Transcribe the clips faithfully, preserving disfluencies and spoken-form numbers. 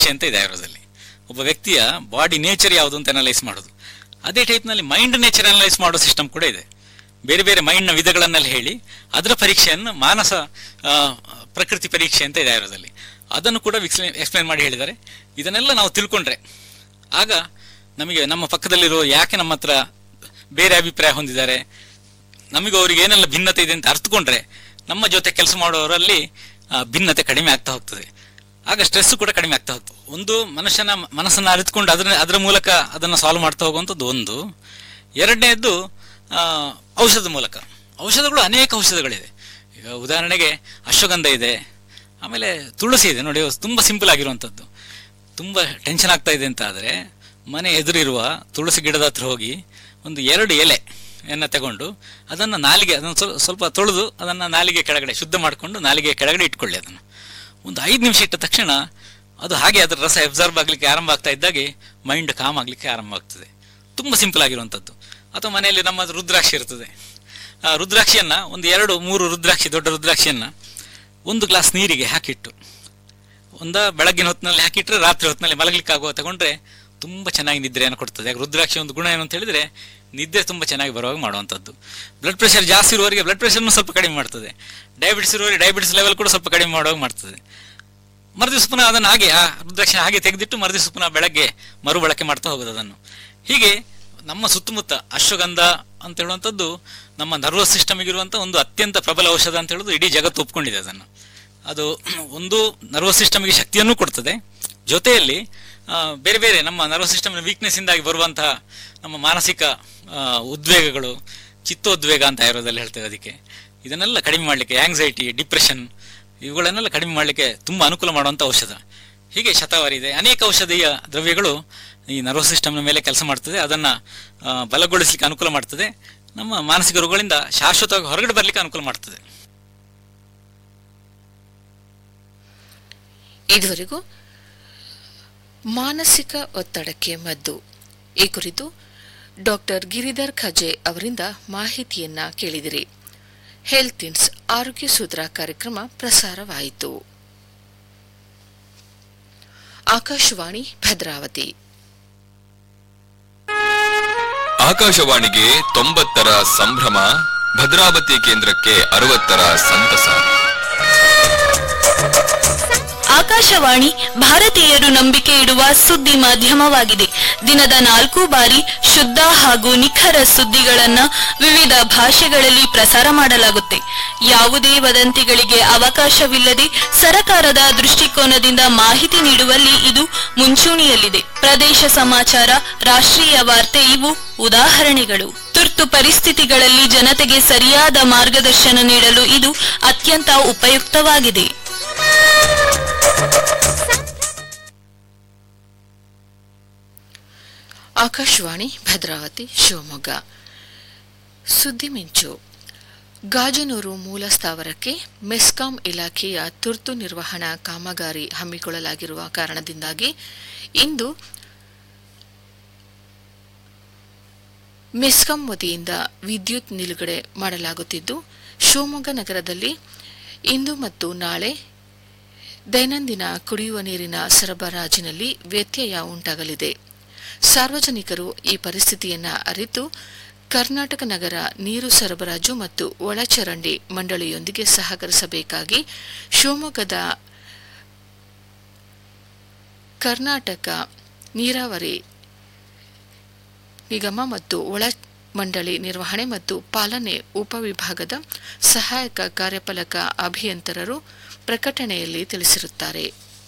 ಅಂತ ಇದೆ ಆಯುರ್ವೇದದಲ್ಲಿ. ಒಬ್ಬ ವ್ಯಕ್ತಿಯ ಬಾಡಿ ನೇಚರ್ ಯಾವುದು ಅಂತ ಅನಲೈಸ್ ಮಾಡೋದು. ಅದೇ ಟೈಪ್ನಲ್ಲಿ ಮೈಂಡ್ ನೇಚರ್ ಅನಲೈಸ್ ಮಾಡೋ ಸಿಸ್ಟಮ್ ಕೂಡ ಇದೆ. ಬೇರೆ ಬೇರೆ ಮೈಂಡ್ನ ವಿಧಗಳನ್ನೆಲ್ಲ ಹೇಳಿ ಅದರ ಪರೀಕ್ಷೆಯನ್ನು ಮಾನಸ ಪ್ರಕೃತಿ ಪರೀಕ್ಷೆ ಅಂತ ಇದೆ ಆಯುರ್ವೇದದಲ್ಲಿ. ಅದನ್ನು ಕೂಡ ಎಕ್ಸ್ಪ್ಲೇನ್ ಮಾಡಿ ಹೇಳಿದ್ದಾರೆ. ಇದನ್ನೆಲ್ಲ ನಾವು ತಿಳ್ಕೊಂಡ್ರೆ ಆಗ ನಮಗೆ ನಮ್ಮ ಪಕ್ಕದಲ್ಲಿರೋ ಯಾಕೆ ನಮ್ಮ ಹತ್ರ ಬೇರೆ ಅಭಿಪ್ರಾಯ ಹೊಂದಿದ್ದಾರೆ, ನಮಗೆ ಅವ್ರಿಗೆ ಏನೆಲ್ಲ ಭಿನ್ನತೆ ಇದೆ ಅಂತ ಅರ್ಥಕೊಂಡ್ರೆ ನಮ್ಮ ಜೊತೆ ಕೆಲಸ ಮಾಡೋರಲ್ಲಿ ಭಿನ್ನತೆ ಕಡಿಮೆ ಆಗ್ತಾ ಹೋಗ್ತದೆ. ಆಗ ಸ್ಟ್ರೆಸ್ ಕೂಡ ಕಡಿಮೆ ಆಗ್ತಾ ಹೋಗ್ತದೆ. ಒಂದು ಮನುಷ್ಯನ ಮನಸ್ಸನ್ನು ಅರಿತುಕೊಂಡು ಅದರ ಅದರ ಮೂಲಕ ಅದನ್ನು ಸಾಲ್ವ್ ಮಾಡ್ತಾ ಹೋಗುವಂಥದ್ದು ಒಂದು. ಎರಡನೇದ್ದು ಔಷಧದ ಮೂಲಕ. ಔಷಧಗಳು ಅನೇಕ ಔಷಧಗಳಿದೆ. ಈಗ ಉದಾಹರಣೆಗೆ ಅಶ್ವಗಂಧ ಇದೆ, ಆಮೇಲೆ ತುಳಸಿ ಇದೆ. ನೋಡಿ, ತುಂಬ ಸಿಂಪಲ್ ಆಗಿರುವಂಥದ್ದು. ತುಂಬ ಟೆನ್ಷನ್ ಆಗ್ತಾ ಇದೆ ಅಂತ ಆದರೆ ಮನೆ ಎದುರಿರುವ ತುಳಸಿ ಗಿಡದ ಹತ್ರ ಹೋಗಿ ಒಂದು ಎರಡು ಎಲೆ ಎನ್ನ ತಗೊಂಡು ಅದನ್ನು ನಾಲಿಗೆ ಅದನ್ನು ಸ್ವಲ್ಪ ತೊಳೆದು ಅದನ್ನು ನಾಲಿಗೆ ಕೆಳಗಡೆ ಶುದ್ಧ ಮಾಡಿಕೊಂಡು ನಾಲಿಗೆ ಕೆಳಗಡೆ ಇಟ್ಕೊಳ್ಳಿ. ಅದನ್ನು ಒಂದು ಐದು ನಿಮಿಷ ಇಟ್ಟ ತಕ್ಷಣ ಅದು ಹಾಗೆ ಅದರ ರಸ ಅಬ್ಸರ್ವ್ ಆಗಲಿಕ್ಕೆ ಆರಂಭ ಆಗ್ತಾ ಇದ್ದಾಗೆ ಮೈಂಡ್ ಕಾಮ್ ಆಗಲಿಕ್ಕೆ ಆರಂಭ ಆಗ್ತದೆ. ತುಂಬ ಸಿಂಪಲ್ ಆಗಿರುವಂಥದ್ದು. ಅಥವಾ ಮನೆಯಲ್ಲಿ ನಮ್ಮ ರುದ್ರಾಕ್ಷಿ ಇರ್ತದೆ. ಆ ರುದ್ರಾಕ್ಷಿಯನ್ನು ಒಂದು ಎರಡು ಮೂರು ರುದ್ರಾಕ್ಷಿ ದೊಡ್ಡ ರುದ್ರಾಕ್ಷಿಯನ್ನು ಒಂದು ಗ್ಲಾಸ್ ನೀರಿಗೆ ಹಾಕಿಟ್ಟು ಒಂದ ಬೆಳಗಿನ ಹೊತ್ತಿನಲ್ಲಿ ಹಾಕಿಟ್ರೆ ರಾತ್ರಿ ಹೊತ್ತಿನಲ್ಲಿ ಮಲಗಲಿಕ್ಕೆ ಆಗುವ ತಗೊಂಡ್ರೆ ತುಂಬ ಚೆನ್ನಾಗಿ ನಿದ್ರೆಯನ್ನು ಕೊಡ್ತದೆ. ಯಾಕೆ ರುದ್ರಾಕ್ಷಿ ಒಂದು ಗುಣ ಏನು ಅಂತ ಹೇಳಿದರೆ ನಿದ್ದೆ ತುಂಬ ಚೆನ್ನಾಗಿ ಬರುವಾಗ ಮಾಡುವಂಥದ್ದು. ಬ್ಲಡ್ ಪ್ರೆಷರ್ ಜಾಸ್ತಿ ಇರುವವರಿಗೆ ಬ್ಲಡ್ ಪ್ರೆಷರ್ನು ಸ್ವಲ್ಪ ಕಡಿಮೆ ಮಾಡ್ತದೆ. ಡಯಾಬಿಟಿಸ್ ಇರುವವರಿಗೆ ಡಯಾಬಿಟಿಸ್ ಲೆವೆಲ್ ಕೂಡ ಸ್ವಲ್ಪ ಕಡಿಮೆ ಮಾಡುವಾಗ ಮಾಡ್ತದೆ. ಮರುದಿವ್ಸ ಪುನಃ ಅದನ್ನು ಹಾಗೆ ಆ ರುದ್ರಾಕ್ಷಿ ಹಾಗೆ ತೆಗೆದಿಟ್ಟು ಮರುದಿವ್ಸ ಪುನಃ ಬೆಳಗ್ಗೆ ಮರುಬಳಕೆ ಮಾಡ್ತಾ ಹೋಗೋದು ಅದನ್ನು. ಹೀಗೆ ನಮ್ಮ ಸುತ್ತಮುತ್ತ ಅಶ್ವಗಂಧ ಅಂತ ಹೇಳುವಂಥದ್ದು ನಮ್ಮ ನರ್ವಸ್ ಸಿಸ್ಟಮಿಗಿರುವಂಥ ಒಂದು ಅತ್ಯಂತ ಪ್ರಬಲ ಔಷಧ ಅಂತ ಹೇಳೋದು ಇಡೀ ಜಗತ್ತು ಒಪ್ಕೊಂಡಿದೆ ಅದನ್ನು. ಅದು ಒಂದು ನರ್ವಸ್ ಸಿಸ್ಟಮ್ಗೆ ಶಕ್ತಿಯನ್ನು ಕೊಡ್ತದೆ, ಜೊತೆಯಲ್ಲಿ ಬೇರೆ ಬೇರೆ ನಮ್ಮ ನರ್ವಸ್ ಸಿಸ್ಟಮ್ನ ವೀಕ್ನೆಸ್ಸಿಂದಾಗಿ ಬರುವಂತಹ ನಮ್ಮ ಮಾನಸಿಕ ಉದ್ವೇಗಗಳು, ಚಿತ್ತೋದ್ವೇಗ ಅಂತ ಆಯುರ್ವೇದದಲ್ಲಿ ಹೇಳ್ತೇವೆ ಅದಕ್ಕೆ, ಇದನ್ನೆಲ್ಲ ಕಡಿಮೆ ಮಾಡಲಿಕ್ಕೆ, ಆಂಗ್ಸೈಟಿ, ಡಿಪ್ರೆಷನ್ ಇವುಗಳನ್ನೆಲ್ಲ ಕಡಿಮೆ ಮಾಡಲಿಕ್ಕೆ ತುಂಬ ಅನುಕೂಲ ಮಾಡುವಂಥ ಔಷಧ. ಹೀಗೆ ಶತಾವಾರಿ ಇದೆ. ಅನೇಕ ಔಷಧೀಯ ದ್ರವ್ಯಗಳು ಈ ನರ್ವಸ್ ಸಿಸ್ಟಮ್ನ ಮೇಲೆ ಕೆಲಸ ಮಾಡ್ತದೆ, ಅದನ್ನು ಬಲಗೊಳಿಸಲಿಕ್ಕೆ ಅನುಕೂಲ ಮಾಡ್ತದೆ, ನಮ್ಮ ಮಾನಸಿಕ ರೋಗಗಳಿಂದ ಶಾಶ್ವತವಾಗಿ ಹೊರಗಡೆ ಬರಲಿಕ್ಕೆ ಅನುಕೂಲ ಮಾಡ್ತದೆ. ಇದುವರೆಗೂ ಮಾನಸಿಕ ಒತ್ತಡಕ್ಕೆ ಮದ್ದು ಈ ಕುರಿತು ಡಾಕ್ಟರ್ ಗಿರಿಧರ್ ಖಜೆ ಅವರಿಂದ ಮಾಹಿತಿಯನ್ನ ಕೇಳಿದಿರಿ. ಹೆಲ್ತ್ ಇನ್ಸ್ ಆರೋಗ್ಯ ಸೂತ್ರ ಕಾರ್ಯಕ್ರಮ ಪ್ರಸಾರವಾಯಿತು. ಆಕಾಶವಾಣಿ ಭದ್ರಾವತಿ. ಆಕಾಶವಾಣಿಗೆ ತೊಂಬತ್ತರ ಸಂಭ್ರಮ, ಭದ್ರಾವತಿ ಕೇಂದ್ರಕ್ಕೆ ಅರವತ್ತರ ಸಂತಸ. ಆಕಾಶವಾಣಿ ಭಾರತೀಯರು ನಂಬಿಕೆ ಇಡುವ ಸುದ್ದಿ ಮಾಧ್ಯಮವಾಗಿದೆ. ದಿನದ ನಾಲ್ಕು ಬಾರಿ ಶುದ್ಧ ಹಾಗೂ ನಿಖರ ಸುದ್ದಿಗಳನ್ನು ವಿವಿಧ ಭಾಷೆಗಳಲ್ಲಿ ಪ್ರಸಾರ ಮಾಡಲಾಗುತ್ತೆ. ಯಾವುದೇ ವದಂತಿಗಳಿಗೆ ಅವಕಾಶವಿಲ್ಲದೆ ಸರಕಾರದ ದೃಷ್ಟಿಕೋನದಿಂದ ಮಾಹಿತಿ ನೀಡುವಲ್ಲಿ ಇದು ಮುಂಚೂಣಿಯಲ್ಲಿದೆ. ಪ್ರದೇಶ ಸಮಾಚಾರ, ರಾಷ್ಟ್ರೀಯ ವಾರ್ತೆ ಇವು ಉದಾಹರಣೆಗಳು. ತುರ್ತು ಪರಿಸ್ಥಿತಿಗಳಲ್ಲಿ ಜನತೆಗೆ ಸರಿಯಾದ ಮಾರ್ಗದರ್ಶನ ನೀಡಲು ಇದು ಅತ್ಯಂತ ಉಪಯುಕ್ತವಾಗಿದೆ. ಆಕಾಶವಾಣಿ ಭದ್ರಾವತಿ ಶಿವಮೊಗ್ಗ. ಸುದ್ದಿ ಮಿಂಚು. ಗಾಜನೂರು ಮೂಲ ಸ್ಥಾವರಕ್ಕೆ ಮೆಸ್ಕಾಂ ಇಲಾಖೆಯ ತುರ್ತು ನಿರ್ವಹಣಾ ಕಾಮಗಾರಿ ಹಮ್ಮಿಕೊಳ್ಳಲಾಗಿರುವ ಕಾರಣದಿಂದಾಗಿ ಇಂದು ಮೆಸ್ಕಾಂ ವತಿಯಿಂದ ವಿದ್ಯುತ್ ನಿಲುಗಡೆ ಮಾಡಲಾಗುತ್ತಿದ್ದು, ಶಿವಮೊಗ್ಗ ನಗರದಲ್ಲಿ ಇಂದು ಮತ್ತು ನಾಳೆ ದೈನಂದಿನ ಕುಡಿಯುವ ನೀರಿನ ಸರಬರಾಜಿನಲ್ಲಿ ವ್ಯತ್ಯಯ ಉಂಟಾಗಲಿದೆ. ಸಾರ್ವಜನಿಕರು ಈ ಪರಿಸ್ಥಿತಿಯನ್ನು ಅರಿತು ಕರ್ನಾಟಕ ನಗರ ನೀರು ಸರಬರಾಜು ಮತ್ತು ಒಳಚರಂಡಿ ಮಂಡಳಿಯೊಂದಿಗೆ ಸಹಕರಿಸಬೇಕಾಗಿ ಶಿವಮೊಗ್ಗದ ಕರ್ನಾಟಕ ನೀರಾವರಿ ನಿಗಮ ಮತ್ತು ಒಳ ಮಂಡಳಿ ನಿರ್ವಹಣೆ ಮತ್ತು ಪಾಲನೆ ಉಪವಿಭಾಗದ ಸಹಾಯಕ ಕಾರ್ಯಪಾಲಕ ಅಭಿಯಂತರರು ಪ್ರಕಟಣೆಯಲ್ಲಿ ತಿಳಿಸಿರುತ್ತಾರೆ.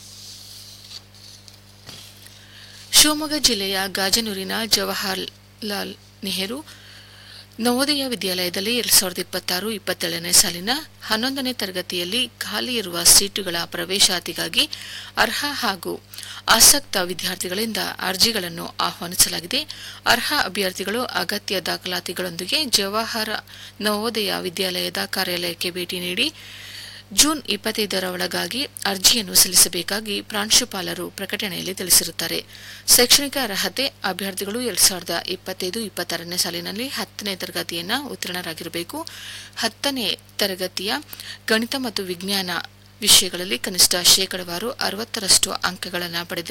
ಶಿವಮೊಗ್ಗ ಜಿಲ್ಲೆಯ ಗಾಜನೂರಿನ ಜವಾಹರ್ಲಾಲ್ ನೆಹರು ನವೋದಯ ವಿದ್ಯಾಲಯದಲ್ಲಿ ಎರಡ್ ಸಾವಿರದ ಇಪ್ಪತ್ತಾರು ಇಪ್ಪತ್ತೇಳನೇ ಸಾಲಿನ ಹನ್ನೊಂದನೇ ತರಗತಿಯಲ್ಲಿ ಖಾಲಿ ಇರುವ ಸೀಟುಗಳ ಪ್ರವೇಶಾತಿಗಾಗಿ ಅರ್ಹ ಹಾಗೂ ಆಸಕ್ತ ವಿದ್ಯಾರ್ಥಿಗಳಿಂದ ಅರ್ಜಿಗಳನ್ನು ಆಹ್ವಾನಿಸಲಾಗಿದೆ. ಅರ್ಹ ಅಭ್ಯರ್ಥಿಗಳು ಅಗತ್ಯ ದಾಖಲಾತಿಗಳೊಂದಿಗೆ ಜವಾಹರ ನವೋದಯ ವಿದ್ಯಾಲಯದ ಕಾರ್ಯಾಲಯಕ್ಕೆ ಭೇಟಿ ನೀಡಿ ಜೂನ್ ಇಪ್ಪತ್ತೈದರ ಒಳಗಾಗಿ ಅರ್ಜಿಯನ್ನು ಸಲ್ಲಿಸಬೇಕಾಗಿ ಪ್ರಾಂಶುಪಾಲರು ಪ್ರಕಟಣೆಯಲ್ಲಿ ತಿಳಿಸಿರುತ್ತಾರೆ. ಶೈಕ್ಷಣಿಕ ಅರ್ಹತೆ ಅಭ್ಯರ್ಥಿಗಳು ಎರಡ್ ಸಾವಿರದ ಇಪ್ಪತ್ತೈದು ಇಪ್ಪತ್ತಾರನೇ ಸಾಲಿನಲ್ಲಿ ಹತ್ತನೇ ತರಗತಿಯನ್ನು ಉತ್ತೀರ್ಣರಾಗಿರಬೇಕು. ಹತ್ತನೇ ತರಗತಿಯ ಗಣಿತ ಮತ್ತು ವಿಜ್ಞಾನ ವಿಷಯಗಳಲ್ಲಿ ಕನಿಷ್ಠ ಶೇಕಡವಾರು ಅರವತ್ತರಷ್ಟು ಅಂಕಗಳನ್ನು ಪಡೆದ